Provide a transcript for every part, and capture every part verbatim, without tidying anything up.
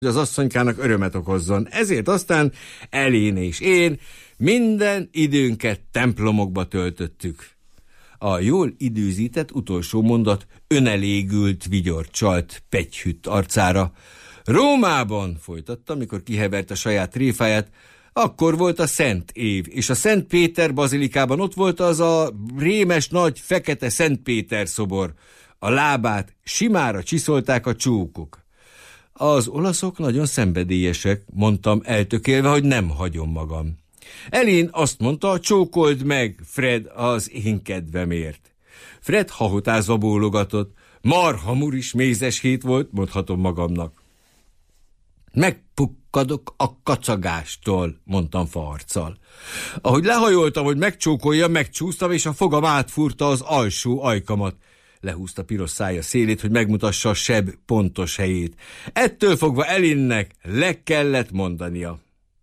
az asszonykának örömet okozzon. Ezért aztán Elén és én minden időnket templomokba töltöttük. A jól időzített utolsó mondat önelégült vigyort csalt Pegyhütt arcára. Rómában, folytatta, mikor kihevert a saját tréfáját, akkor volt a Szent Év, és a Szent Péter bazilikában ott volt az a rémes nagy fekete Szent Péter szobor. A lábát simára csiszolták a csókok. Az olaszok nagyon szenvedélyesek, mondtam eltökélve, hogy nem hagyom magam. Elén azt mondta, csókold meg, Fred, az én kedvemért. Fred hahotázva bólogatott. Marha muris mézes hét volt, mondhatom magamnak. Megpukkadok a kacagástól, mondtam faarccal. Ahogy lehajoltam, hogy megcsókoljam, megcsúsztam, és a fogam átfúrta az alsó ajkamat. Lehúzta piros szája szélét, hogy megmutassa a seb pontos helyét. Ettől fogva Elinnek le kellett mondania.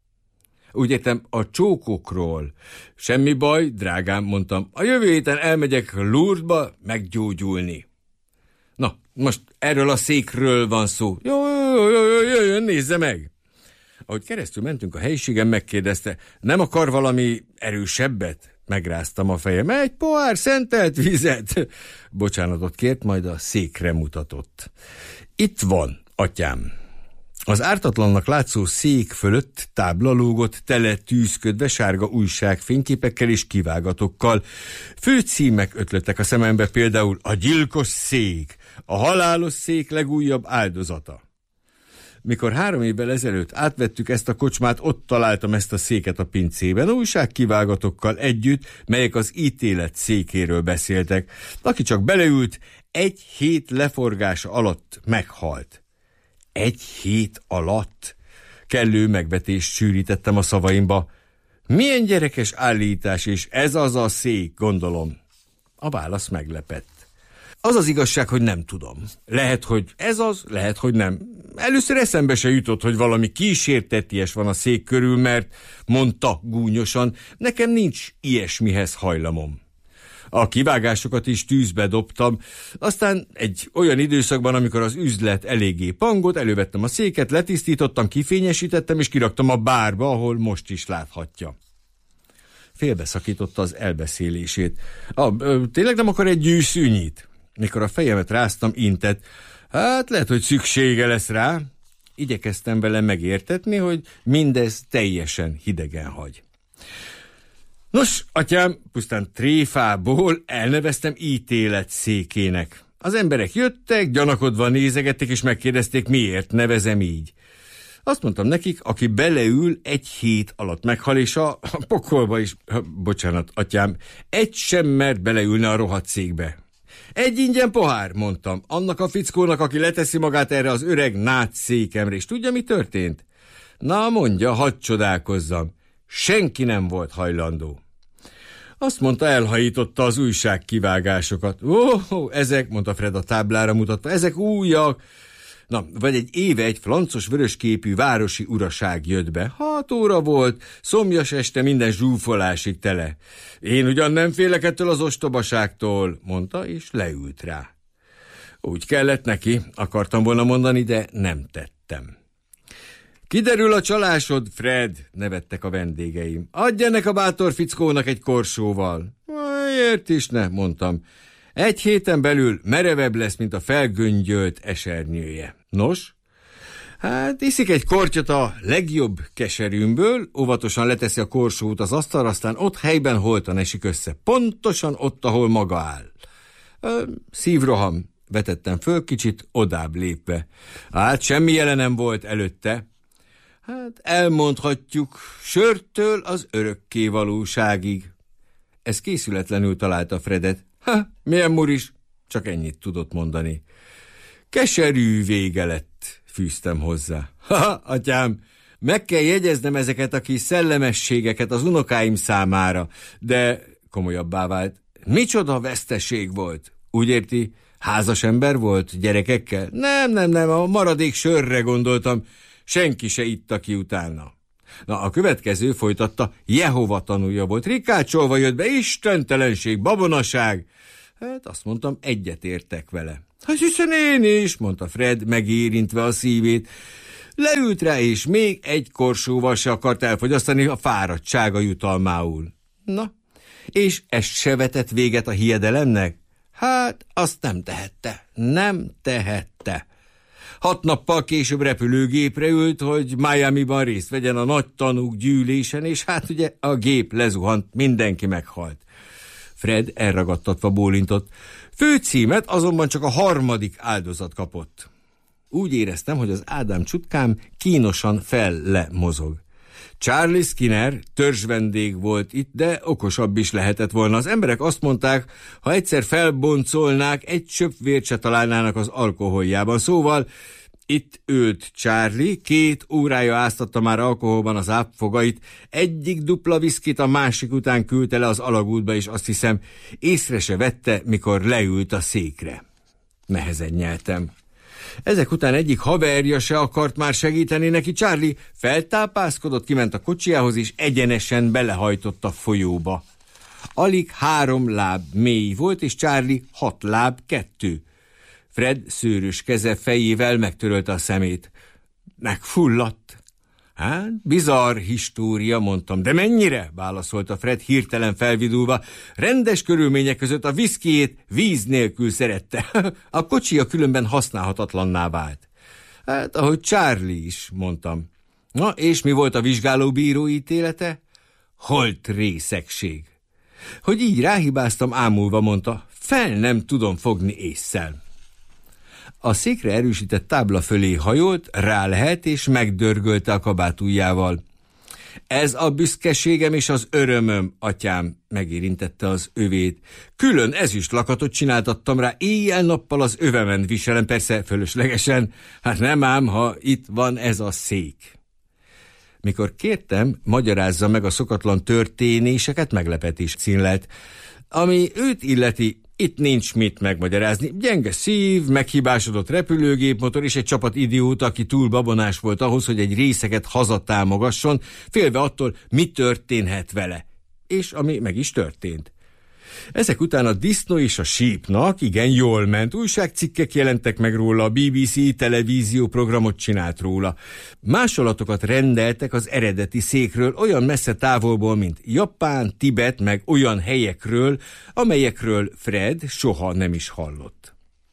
Úgy értem, a csókokról. Semmi baj, drágám, mondtam. A jövő héten elmegyek Lourdesba meggyógyulni. Na, most erről a székről van szó. Jó, jó, jó, jó, jöjjön, nézze meg. Ahogy keresztül mentünk a helyiségen, megkérdezte, nem akar valami erősebbet? Megráztam a fejem. Egy pohár szentelt vizet. Bocsánatot kért, majd a székre mutatott. Itt van, atyám. Az ártatlannak látszó szék fölött tábla lógott, tele tűzködve sárga újság fényképekkel és kivágatokkal. Főcímek ötlöttek a szemembe, például a gyilkos szék, a halálos szék legújabb áldozata. Mikor három évvel ezelőtt átvettük ezt a kocsmát, ott találtam ezt a széket a pincében, újságkivágatokkal együtt, melyek az ítélet székéről beszéltek. Aki csak beleült, egy hét leforgása alatt meghalt. Egy hét alatt? Kellő megvetést sűrítettem a szavaimba. Milyen gyerekes állítás, és ez az a szék, gondolom. A válasz meglepett. Az az igazság, hogy nem tudom. Lehet, hogy ez az, lehet, hogy nem. Először eszembe se jutott, hogy valami kísérteties van a szék körül, mert mondta gúnyosan, nekem nincs ilyesmihez hajlamom. A kivágásokat is tűzbe dobtam, aztán egy olyan időszakban, amikor az üzlet eléggé pangott, elővettem a széket, letisztítottam, kifényesítettem, és kiraktam a bárba, ahol most is láthatja. Félbeszakította az elbeszélését. Ah, tényleg nem akar egy gyűszűnyit? Mikor a fejemet ráztam, intett. Hát lehet, hogy szüksége lesz rá. Igyekeztem vele megértetni, hogy mindez teljesen hidegen hagy. Nos, atyám, pusztán tréfából elneveztem ítélet székének. Az emberek jöttek, gyanakodva nézegették, és megkérdezték, miért nevezem így. Azt mondtam nekik, aki beleül, egy hét alatt meghal, és a, a pokolba is, bocsánat, atyám, egy sem mert beleülni a rohadt székbe. Egy ingyen pohár, mondtam, annak a fickónak, aki leteszi magát erre az öreg nád székemre, és tudja, mi történt? Na, mondja, hadd csodálkozzam. Senki nem volt hajlandó. Azt mondta, elhajította az újság kivágásokat. Ó, oh, ezek, mondta Fred a táblára mutatva, ezek újak. Na, vagy egy éve egy flancos vörösképű városi uraság jött be. Hat óra volt, szomjas este, minden zsúfolásig tele. Én ugyan nem félek ettől az ostobaságtól, mondta, és leült rá. Úgy kellett neki, akartam volna mondani, de nem tettem. Kiderül a csalásod, Fred, nevettek a vendégeim. Adj ennek a bátor fickónak egy korsóval. Miért is ne, mondtam. Egy héten belül merevebb lesz, mint a felgöngyölt esernyője. Nos? Hát iszik egy kortyot a legjobb keserűmből, óvatosan leteszi a korsót az asztalra, aztán ott helyben holtan esik össze. Pontosan ott, ahol maga áll. Szívroham, vetettem föl kicsit, odább lépve. Hát semmi jele nem volt előtte. Hát elmondhatjuk, sörtől az örökké valóságig. Ez készületlenül találta Fredet. Ha, milyen muris? Csak ennyit tudott mondani. Keserű vége lett, fűztem hozzá. Ha, atyám, meg kell jegyeznem ezeket a kis szellemességeket az unokáim számára, de komolyabbá vált. Micsoda veszteség volt. Úgy érti, házas ember volt gyerekekkel? Nem, nem, nem, a maradék sörre gondoltam. Senki se itta ki utána. Na, a következő, folytatta, Jehova tanúja volt. Rikácsolva jött be, istentelenség, babonaság. Hát azt mondtam, egyetértek vele. Hát hiszen én is, mondta Fred, megérintve a szívét. Leült rá, és még egy korsóval se akart elfogyasztani a fáradtsága jutalmául. Na, és ez se vetett véget a hiedelemnek? Hát, azt nem tehette, nem tehette. Hat nappal később repülőgépre ült, hogy Miamiban részt vegyen a nagy tanúk gyűlésen, és hát ugye a gép lezuhant, mindenki meghalt. Fred elragadtatva bólintott. Főcímet azonban csak a harmadik áldozat kapott. Úgy éreztem, hogy az Ádám csutkám kínosan fel-le mozog. Charlie Skinner törzsvendég volt itt, de okosabb is lehetett volna. Az emberek azt mondták, ha egyszer felboncolnák, egy csöpp vért se találnának az alkoholjában. Szóval itt ült Charlie, két órája áztatta már alkoholban az ápfogait, egyik dupla viszkit a másik után küldte le az alagútba, és azt hiszem, észre se vette, mikor leült a székre. Nehezen nyeltem. Ezek után egyik haverja se akart már segíteni neki. Charlie feltápászkodott, kiment a kocsiához, és egyenesen belehajtott a folyóba. Alig három láb mély volt, és Charlie hat láb kettő. Fred szőrös keze fejével megtörölte a szemét. Megfulladt. Hát, bizarr história, mondtam. De mennyire? Válaszolta Fred hirtelen felvidulva. Rendes körülmények között a viszkijét víz nélkül szerette. A kocsia különben használhatatlanná vált. Hát, ahogy Charlie is, mondtam. Na, és mi volt a vizsgálóbíró ítélete? Holt részegség. Hogy így ráhibáztam, ámulva mondta, fel nem tudom fogni ésszel. A székre erősített tábla fölé hajolt, rálehelt és megdörgölte a kabátujjával. Ez a büszkeségem és az örömöm, atyám, megérintette az övét. Külön ezüst lakatot csináltattam rá, éjjel-nappal az övemen viselem, persze fölöslegesen. Hát nem ám, ha itt van ez a szék. Mikor kértem, magyarázza meg a szokatlan történéseket, meglepetés színlelt. Ami őt illeti, itt nincs mit megmagyarázni. Gyenge szív, meghibásodott repülőgépmotor és egy csapat idióta, aki túl babonás volt ahhoz, hogy egy részeget hazatámogasson, félve attól, mi történhet vele. És ami meg is történt. Ezek után a disznó és a sípnak igen jól ment, újságcikkek jelentek meg róla, a bé bé cé televízióprogramot csinált róla. Másolatokat rendeltek az eredeti székről olyan messze távolból, mint Japán, Tibet, meg olyan helyekről, amelyekről Fred soha nem is hallott.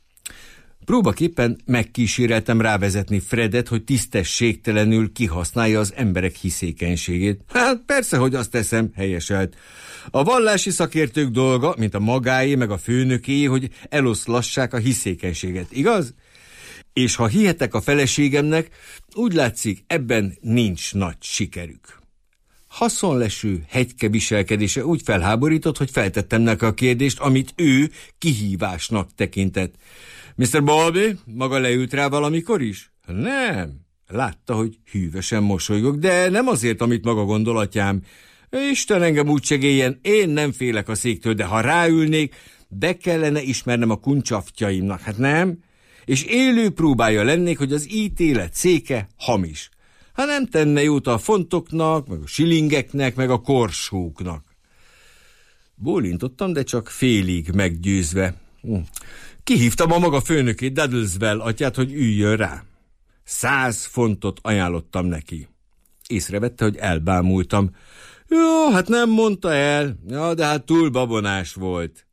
Próbaképpen megkíséreltem rávezetni Fredet, hogy tisztességtelenül kihasználja az emberek hiszékenységét. Hát persze, hogy azt teszem, helyeselt. A vallási szakértők dolga, mint a magáé meg a főnöké, hogy eloszlassák a hiszékenységet, igaz? És ha hihetek a feleségemnek, úgy látszik, ebben nincs nagy sikerük. Haszonleső hegyke viselkedése úgy felháborított, hogy feltettem neki a kérdést, amit ő kihívásnak tekintett. miszter Bowlby, maga leült rá valamikor is? Nem. Látta, hogy hűvösen mosolygok, de nem azért, amit maga gondol, atyám. Isten engem úgy segéljen, én nem félek a széktől, de ha ráülnék, be kellene ismernem a kuncsaftjaimnak, hát nem? És élő próbája lennék, hogy az ítélet széke hamis. Ha nem tenne jót a fontoknak, meg a silingeknek, meg a korsóknak. Bólintottam, de csak félig meggyőzve. Kihívtam a maga főnökét, Duddleswell atyát, hogy üljön rá. Száz fontot ajánlottam neki. Észrevette, hogy elbámultam. Jó, hát nem mondta el, ja, de hát túl babonás volt.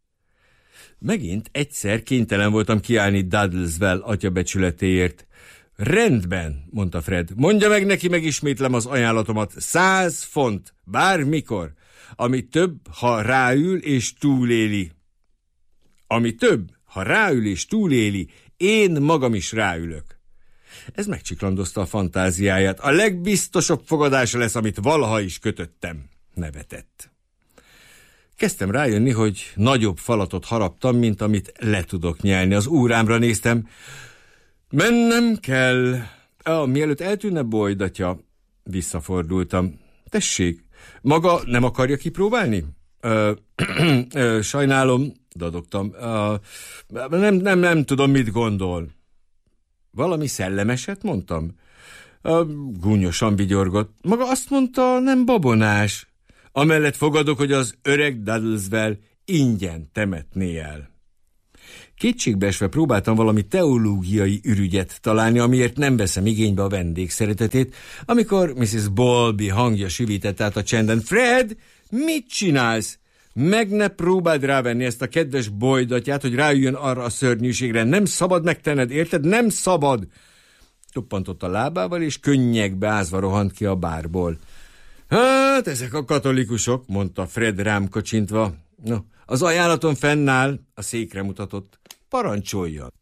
Megint egyszer kénytelen voltam kiállni Duddleswell atya becsületéért. Rendben, mondta Fred, mondja meg neki, megismétlem az ajánlatomat. Száz font, bármikor, ami több, ha ráül és túléli. Ami több, ha ráül és túléli, én magam is ráülök. Ez megcsiklandozta a fantáziáját. A legbiztosabb fogadása lesz, amit valaha is kötöttem. Nevetett. Kezdtem rájönni, hogy nagyobb falatot haraptam, mint amit le tudok nyelni. Az órámra néztem. Mennem kell. Ah, mielőtt eltűnne Boyd atya, visszafordultam. Tessék, maga nem akarja kipróbálni? Ö, ö, sajnálom, dadogtam. Ö, nem, nem, nem tudom, mit gondol. Valami szellemeset, mondtam. Ö, gúnyosan vigyorgott. Maga azt mondta, nem babonás. Amellett fogadok, hogy az öreg Duddleswell ingyen temetné el. Kétségbeesve próbáltam valami teológiai ürügyet találni, amiért nem veszem igénybe a vendég szeretetét, amikor missziz Bowlby hangja süvített át a csenden. Fred, mit csinálsz? Meg ne próbáld rávenni ezt a kedves bolydatját, hogy rájön arra a szörnyűségre. Nem szabad megtenned, érted? Nem szabad! Toppantott a lábával, és könnyekbe ázva rohant ki a bárból. Hát, ezek a katolikusok, mondta Fred rám kocsintva. No, az ajánlaton fennáll, a székre mutatott. Parancsoljon!